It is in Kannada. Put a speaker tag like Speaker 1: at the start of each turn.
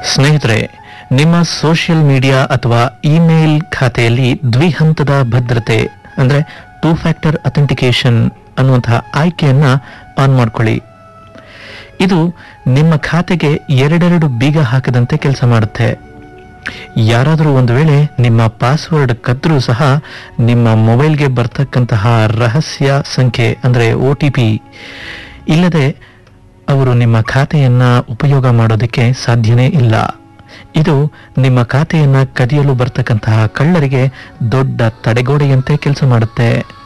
Speaker 1: ಸ್ನೇಹಿತರೆ, ನಿಮ್ಮ ಸೋಷಿಯಲ್ ಮೀಡಿಯಾ ಅಥವಾ ಇಮೇಲ್ ಖಾತೆಯಲ್ಲಿ ದ್ವಿಹಂತದ ಭದ್ರತೆ ಅಂದ್ರೆ 2 ಫ್ಯಾಕ್ಟರ್ ಅಥೆಂಟಿಕೇಶನ್ ಅನ್ನುವಂತಹ ಆಯ್ಕೆಯನ್ನ ಆನ್ ಮಾಡ್ಕೊಳ್ಳಿ. ಇದು ನಿಮ್ಮ ಖಾತೆಗೆ ಎರಡೆರಡು ಬೀಗ ಹಾಕದಂತೆ ಕೆಲಸ ಮಾಡುತ್ತೆ. ಯಾರಾದರೂ ಒಂದು ವೇಳೆ ನಿಮ್ಮ ಪಾಸ್ವರ್ಡ್ ಕದ್ರೂ ಸಹ ನಿಮ್ಮ ಮೊಬೈಲ್ಗೆ ಬರ್ತಕ್ಕಂತಹ ರಹಸ್ಯ ಸಂಖ್ಯೆ ಅಂದ್ರೆ OTP ಇಲ್ಲದೆ ಅವರು ನಿಮ್ಮ ಖಾತೆಯನ್ನ ಉಪಯೋಗ ಮಾಡೋದಕ್ಕೆ ಸಾಧ್ಯನೇ ಇಲ್ಲ. ಇದು ನಿಮ್ಮ ಖಾತೆಯನ್ನ ಕದಿಯಲು ಬರ್ತಕ್ಕಂತಹ ಕಳ್ಳರಿಗೆ ದೊಡ್ಡ ತಡೆಗೋಡೆಯಂತೆ ಕೆಲಸ ಮಾಡುತ್ತೆ.